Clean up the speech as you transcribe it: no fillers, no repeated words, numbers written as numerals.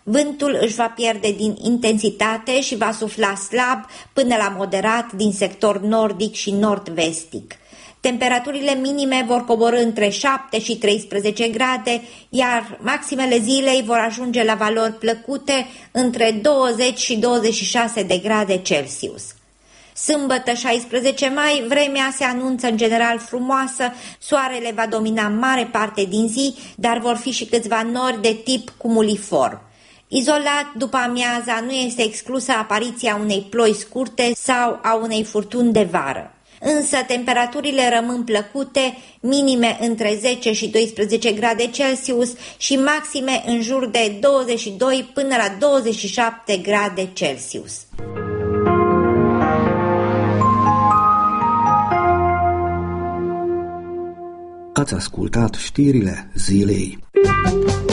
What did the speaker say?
Vântul își va pierde din intensitate și va sufla slab până la moderat din sector nordic și nord-vestic. Temperaturile minime vor coborî între 7 și 13 grade, iar maximele zilei vor ajunge la valori plăcute între 20 și 26 de grade Celsius. Sâmbătă 16 mai, vremea se anunță în general frumoasă, soarele va domina mare parte din zi, dar vor fi și câțiva nori de tip cumuliform. Izolat, după amiaza, nu este exclusă apariția unei ploi scurte sau a unei furtuni de vară. Însă temperaturile rămân plăcute, minime între 10 și 12 grade Celsius și maxime în jur de 22 până la 27 grade Celsius. Ați ascultat știrile zilei.